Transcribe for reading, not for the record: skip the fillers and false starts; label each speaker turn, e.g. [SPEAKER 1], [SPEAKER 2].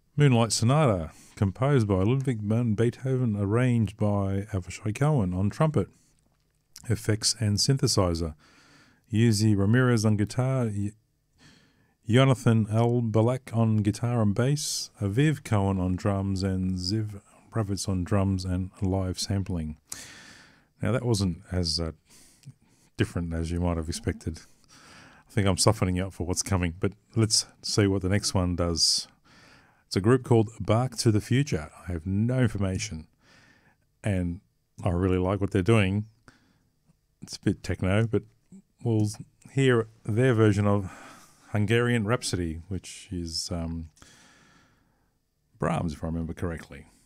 [SPEAKER 1] Moonlight Sonata, composed by Ludwig van Beethoven, arranged by Avishai Cohen on trumpet, effects and synthesizer. Yuzi Ramirez on guitar, Jonathan Balak on guitar and bass, Aviv Cohen on drums, and Ziv Ravitz on drums and live sampling. Now that wasn't as different as you might have expected. I think I'm softening up for what's coming, but let's see what the next one does. It's a group called Bark to the Future. I have no information, and I really like what they're doing. It's a bit techno, but we'll hear their version of Hungarian Rhapsody, which is Brahms, if I remember correctly.